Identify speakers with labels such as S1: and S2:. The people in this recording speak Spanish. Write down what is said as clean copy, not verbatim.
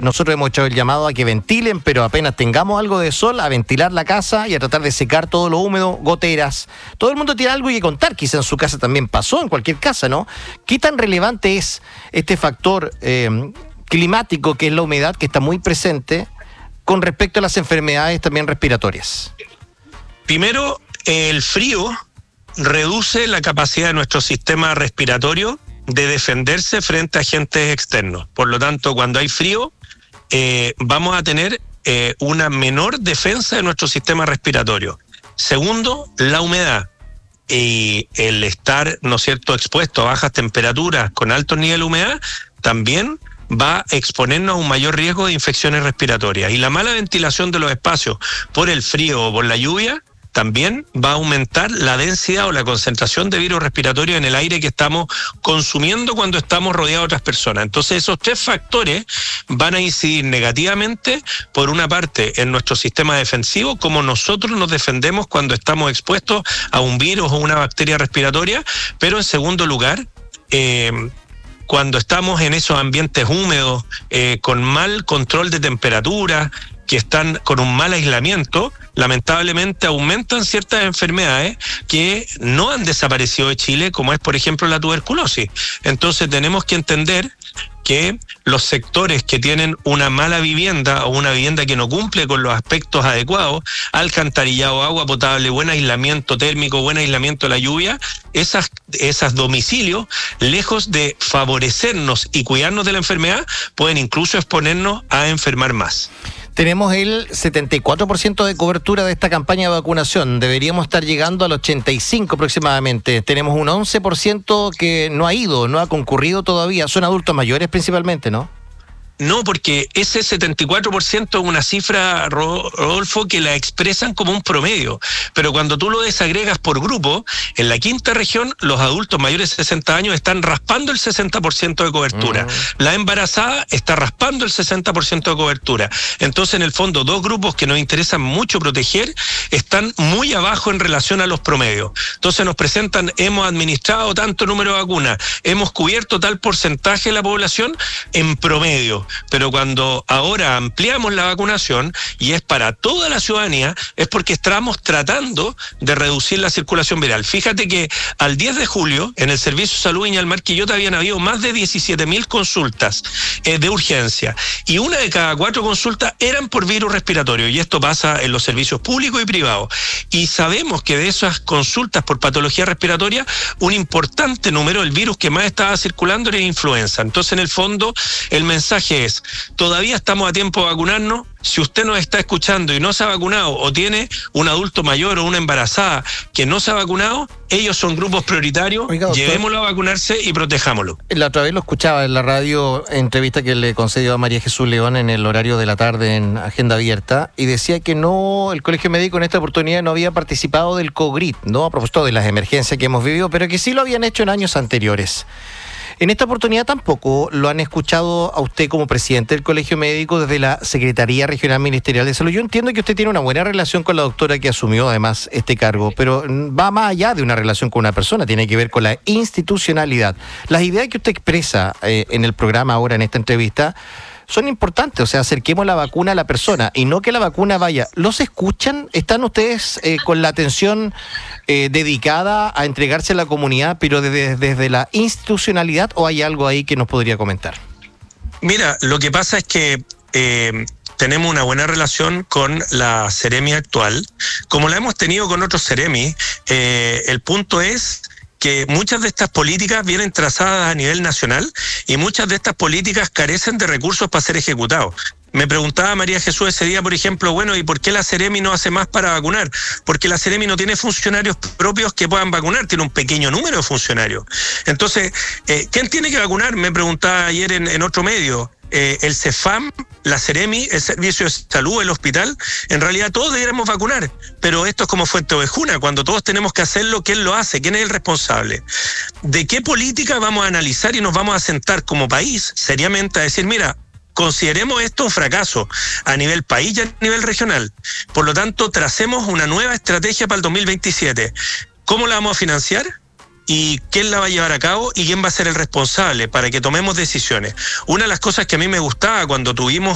S1: nosotros hemos hecho el llamado a que ventilen, pero apenas tengamos algo de sol, a ventilar la casa y a tratar de secar todo lo húmedo, goteras. Todo el mundo tiene algo que contar, quizá en su casa también pasó, en cualquier casa, ¿no? ¿Qué tan relevante es este factor climático, que es la humedad, que está muy presente, con respecto a las enfermedades también respiratorias?
S2: Primero, el frío reduce la capacidad de nuestro sistema respiratorio de defenderse frente a agentes externos. Por lo tanto, cuando hay frío, vamos a tener una menor defensa de nuestro sistema respiratorio. Segundo, la humedad. Y el estar, ¿no es cierto?, expuesto a bajas temperaturas con alto nivel de humedad, también va a exponernos a un mayor riesgo de infecciones respiratorias. Y la mala ventilación de los espacios por el frío o por la lluvia también va a aumentar la densidad o la concentración de virus respiratorio en el aire que estamos consumiendo cuando estamos rodeados de otras personas. Entonces, esos tres factores van a incidir negativamente, por una parte, en nuestro sistema defensivo, como nosotros nos defendemos cuando estamos expuestos a un virus o una bacteria respiratoria, pero en segundo lugar, cuando estamos en esos ambientes húmedos, con mal control de temperatura, que están con un mal aislamiento, lamentablemente aumentan ciertas enfermedades que no han desaparecido de Chile, como es, por ejemplo, la tuberculosis. Entonces tenemos que entender que los sectores que tienen una mala vivienda o una vivienda que no cumple con los aspectos adecuados, alcantarillado, agua potable, buen aislamiento térmico, buen aislamiento de la lluvia, esas domicilios, lejos de favorecernos y cuidarnos de la enfermedad, pueden incluso exponernos a enfermar más.
S1: Tenemos el 74% de cobertura de esta campaña de vacunación. Deberíamos estar llegando al 85% aproximadamente. Tenemos un 11% que no ha ido, no ha concurrido todavía. Son adultos mayores principalmente, ¿no?
S2: No, porque ese 74% es una cifra, Rodolfo, que la expresan como un promedio. Pero cuando tú lo desagregas por grupo, en la quinta región, los adultos mayores de 60 años están raspando el 60% de cobertura. La embarazada está raspando el 60% de cobertura. Entonces, en el fondo, dos grupos que nos interesan mucho proteger están muy abajo en relación a los promedios. Entonces nos presentan, hemos administrado tanto número de vacunas, hemos cubierto tal porcentaje de la población en promedio. Pero cuando ahora ampliamos la vacunación y es para toda la ciudadanía, es porque estamos tratando de reducir la circulación viral. Fíjate que al 10 de julio, en el Servicio de Salud Viña del Mar Quillota habían habido más de 17.000 consultas de urgencia, y una de cada 4 consultas eran por virus respiratorio, y esto pasa en los servicios públicos y privados. Y sabemos que de esas consultas por patología respiratoria, un importante número, el virus que más estaba circulando era influenza. Entonces, en el fondo, el mensaje es: todavía estamos a tiempo de vacunarnos. Si usted nos está escuchando y no se ha vacunado, o tiene un adulto mayor o una embarazada que no se ha vacunado, ellos son grupos prioritarios. Oiga, doctor, llevémoslo a vacunarse y protejámoslo.
S1: La otra vez lo escuchaba en la radio, entrevista que le concedió a María Jesús León en el horario de la tarde en Agenda Abierta, y decía que no, el Colegio Médico en esta oportunidad no había participado del COGRIT, ¿no? A propósito de las emergencias que hemos vivido, pero que sí lo habían hecho en años anteriores. En esta oportunidad tampoco lo han escuchado a usted como presidente del Colegio Médico desde la Secretaría Regional Ministerial de Salud. Yo entiendo que usted tiene una buena relación con la doctora que asumió además este cargo, pero va más allá de una relación con una persona, tiene que ver con la institucionalidad. Las ideas que usted expresa en el programa ahora, en esta entrevista, son importantes, o sea, acerquemos la vacuna a la persona y no que la vacuna vaya. ¿Los escuchan? ¿Están ustedes con la atención dedicada a entregarse a la comunidad, pero desde la institucionalidad, o hay algo ahí que nos podría comentar?
S2: Mira, lo que pasa es que tenemos una buena relación con la Seremi actual, como la hemos tenido con otros Seremi. El punto es que muchas de estas políticas vienen trazadas a nivel nacional y muchas de estas políticas carecen de recursos para ser ejecutados. Me preguntaba María Jesús ese día, por ejemplo, bueno, ¿y por qué la Seremi no hace más para vacunar? Porque la Seremi no tiene funcionarios propios que puedan vacunar, tiene un pequeño número de funcionarios. Entonces, ¿quién tiene que vacunar? Me preguntaba ayer en otro medio. El CEFAM, la Seremi, el Servicio de Salud, el hospital, en realidad todos deberíamos vacunar, pero esto es como Fuente Ovejuna, cuando todos tenemos que hacerlo, ¿quién lo hace? ¿Quién es el responsable? ¿De qué política vamos a analizar y nos vamos a sentar como país seriamente a decir, mira, consideremos esto un fracaso a nivel país y a nivel regional? Por lo tanto, tracemos una nueva estrategia para el 2027. ¿Cómo la vamos a financiar? ¿Y quién la va a llevar a cabo? ¿Y quién va a ser el responsable para que tomemos decisiones? Una de las cosas que a mí me gustaba cuando tuvimos